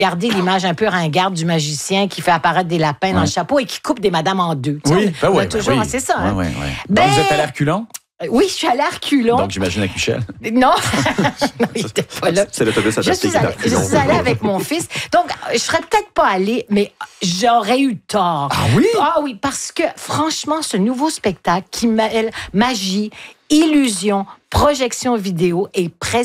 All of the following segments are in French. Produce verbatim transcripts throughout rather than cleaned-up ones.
regardez l'image un peu ringarde du magicien qui fait apparaître des lapins ouais. dans le chapeau et qui coupe des madames en deux. Tu oui, sais, ben on, ouais, on toujours, oui. c'est ça. Ouais, hein? ouais, ouais. Ben, Donc, vous êtes allé à reculons? Oui, je suis allée à reculons. Donc, j'imagine avec Michel. Non, non il n'était pas là. C'est l'autobus adapté. Je suis allée, je suis allée avec mon fils. Donc, je serais peut-être pas allée, mais j'aurais eu tort. Ah oui? Ah oui, parce que, franchement, ce nouveau spectacle qui mêle magie, illusion, projection vidéo et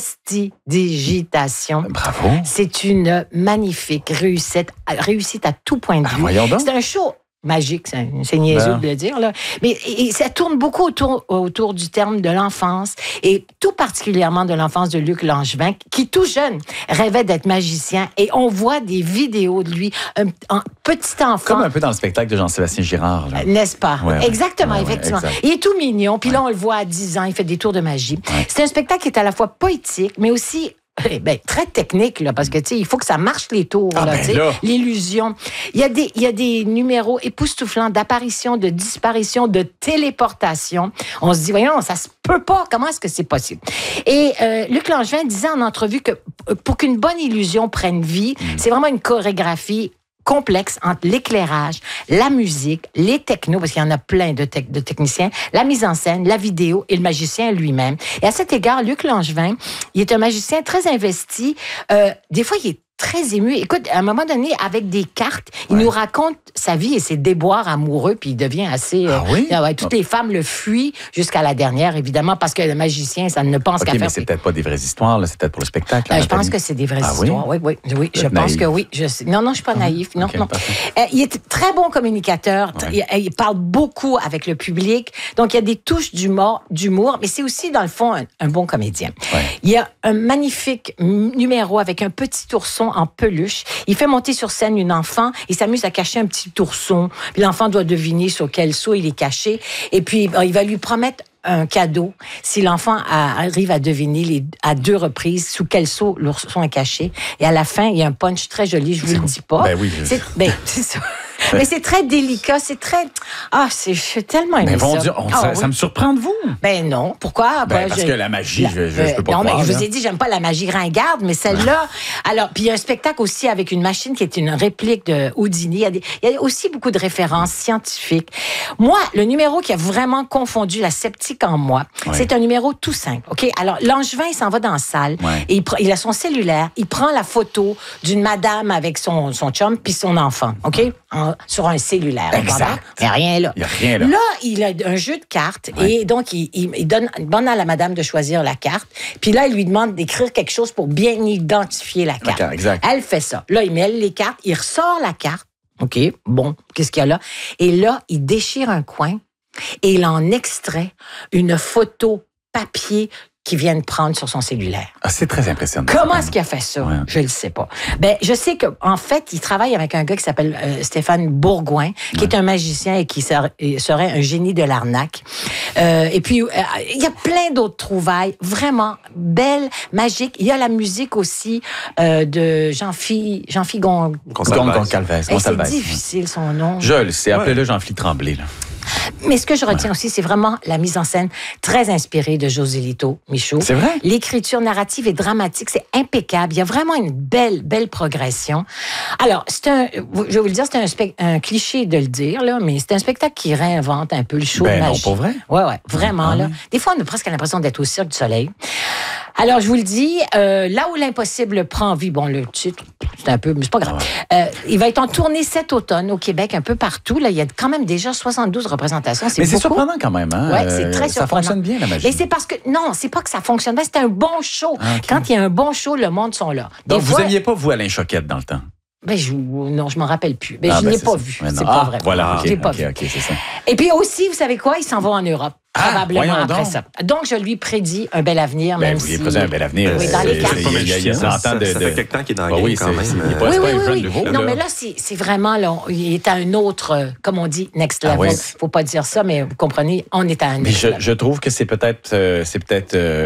prestidigitation. Bravo. C'est une magnifique réussite, réussite à tout point de vue. Ah, voyons donc. C'est un show magique, c'est, c'est niaiseux ben. de le dire, là. Mais et, et ça tourne beaucoup autour, autour du terme de l'enfance, et tout particulièrement de l'enfance de Luc Langevin, qui, tout jeune, rêvait d'être magicien, et on voit des vidéos de lui, un, un petit enfant. Comme un peu dans le spectacle de Jean-Sébastien Girard. Là. N'est-ce pas? Ouais, Exactement, ouais, effectivement. Ouais, exact. Il est tout mignon, puis là, on le voit à dix ans, il fait des tours de magie. Ouais. C'est un spectacle qui est à la fois poétique, mais aussi Eh ben, très technique, là, parce que, tu sais, il faut que ça marche les tours, ah, là, ben tu sais, là. l'illusion. Il y a des, il y a des numéros époustouflants d'apparition, de disparition, de téléportation. On se dit, voyons, ça se peut pas. Comment est-ce que c'est possible? Et euh, Luc Langevin disait en entrevue que pour qu'une bonne illusion prenne vie, mm. c'est vraiment une chorégraphie complexe entre l'éclairage, la musique, les technos, parce qu'il y en a plein de, te- de techniciens, la mise en scène, la vidéo et le magicien lui-même. Et à cet égard, Luc Langevin, il est un magicien très investi. Euh, des fois, il est très ému. Écoute, à un moment donné, avec des cartes, il ouais. nous raconte sa vie et ses déboires amoureux, puis il devient assez... Ah euh, oui? Ouais, toutes les femmes le fuient jusqu'à la dernière, évidemment, parce que le magicien, ça ne pense okay, qu'à mais faire... c'est peut-être pas des vraies histoires, là, c'est peut-être pour le spectacle. Euh, je pense que c'est des vraies ah, histoires. Oui, oui, oui. oui je pense naïf. que oui. Je sais. Non, non, je suis pas ah, naïf. Non, okay, non. Euh, il est très bon communicateur. Ouais. Il, il parle beaucoup avec le public. Donc, il y a des touches d'humour, d'humour mais c'est aussi, dans le fond, un, un bon comédien. Ouais. Il y a un magnifique numéro avec un petit ourson en peluche. Il fait monter sur scène une enfant. Il s'amuse à cacher un petit ourson. Puis l'enfant doit deviner sur quel seau il est caché. Et puis, il va lui promettre un cadeau si l'enfant a, arrive à deviner les, à deux reprises sous quel seau l'ourson est caché. Et à la fin, il y a un punch très joli, je vous le dis pas. Ben oui. C'est, ben, c'est ça. Mais c'est très délicat, c'est très... Ah, c'est, je suis tellement aimé mais bon ça. Dieu, on, ah, ça, oui. ça me surprend de vous. Ben non, pourquoi? Ben, ben, parce je, que la magie, la, je, je, je peux pas non, croire. mais je là. vous ai dit, j'aime pas la magie ringarde, mais celle-là... alors, puis il y a un spectacle aussi avec une machine qui est une réplique de Houdini. Il y a, des, il y a aussi beaucoup de références scientifiques. Moi, le numéro qui a vraiment confondu la sceptique en moi, ouais. c'est un numéro tout simple. OK? Alors, Langevin, il s'en va dans la salle, ouais. et il, il a son cellulaire, il prend la photo d'une madame avec son, son chum puis son enfant, OK? En, sur un cellulaire. Exact. Il n'y a rien là. Il n'y a rien là. Là, il a un jeu de cartes ouais. et donc, il, il, il donne, donne à la madame de choisir la carte. Puis là, il lui demande d'écrire quelque chose pour bien identifier la carte. Okay, exact. Elle fait ça. Là, il mêle les cartes, il ressort la carte. OK, bon, qu'est-ce qu'il y a là? Et là, il déchire un coin et il en extrait une photo papier qu'il vient de prendre sur son cellulaire. Ah, c'est très impressionnant. Comment est-ce qu'il a fait ça? Ouais. Je le sais pas. Ben, je sais que en fait, il travaille avec un gars qui s'appelle euh, Stéphane Bourgoin, qui ouais. est un magicien et qui ser- serait un génie de l'arnaque. Euh, et puis, euh, il y a plein d'autres trouvailles, vraiment belles, magiques. Il y a la musique aussi euh, de Jean-Philippe Jean-Philippe Gon... Goncalves. C'est difficile, son nom. Je le sais. Appelez-le Jean-Philippe Tremblay, là. Mais ce que je retiens ouais. aussi, c'est vraiment la mise en scène très inspirée de José Lito Michaud. C'est vrai? L'écriture narrative et dramatique, c'est impeccable. Il y a vraiment une belle, belle progression. Alors, c'est un, je vais vous le dire, c'est un, spect, un cliché de le dire, là, mais c'est un spectacle qui réinvente un peu le show ben de magie. Non, pour vrai? Ouais, ouais, vraiment, ah, là. Oui. Des fois, on a presque l'impression d'être au Cirque du Soleil. Alors, je vous le dis, euh, là où l'impossible prend vie, bon, le titre, c'est un peu, mais c'est pas grave. Ah ouais. euh, il va être en tournée cet automne au Québec, un peu partout. Là, il y a quand même déjà soixante-douze représentations. C'est mais c'est beaucoup. surprenant quand même, hein? Ouais, c'est très ça surprenant. Ça fonctionne bien, la magie. Et c'est parce que, non, c'est pas que ça fonctionne bien, c'est un bon show. Ah, okay. Quand il y a un bon show, le monde sont là. Donc, Des vous fois, n'aimiez pas, vous, Alain Choquette, dans le temps? Ben, je, non, je m'en rappelle plus. Ben, ah, je ben, l'ai pas ça. vu. Ouais, c'est ah, pas vrai. Voilà, je l'ai OK, pas OK, vu. OK, c'est ça. Et puis aussi, vous savez quoi? Il s'en va en Europe. Ah, probablement après donc. ça. Donc, je lui prédis un bel avenir, ben, même vous lui si... prédisez un bel avenir. Oui, dans les cartes. Il y a, il y a ça, ça, de, ça fait quelque temps qu'il est dans le oh, game oui, quand même. Il n'est pas, oui, pas oui, un oui, jeune oui. nouveau. Non, là. mais là, c'est, c'est vraiment... Là, il est à un autre, comme on dit, next level. Il ah, oui. ne faut pas dire ça, mais vous comprenez, on est à un mais next je, level. je trouve que c'est peut-être, euh, c'est peut-être euh, oui.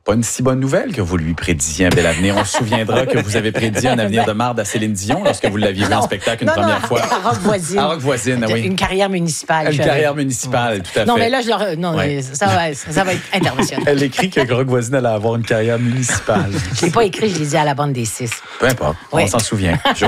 pas une si bonne nouvelle que vous lui prédisiez un bel avenir. On se souviendra que vous avez prédit un avenir de marde à Céline Dion lorsque vous l'aviez vu en spectacle une non, première non, fois. À Rock voisine. À Rock voisine, oui. Une carrière municipale. Une carrière municipale, tout à fait. Non, mais là, je leur... non, Ouais. ça, va, ça va être interventionnel. Elle écrit que Rock voisine allait avoir une carrière municipale. Je l'ai pas écrit, je l'ai dit à la bande des six. Peu importe, Oui. on s'en souvient.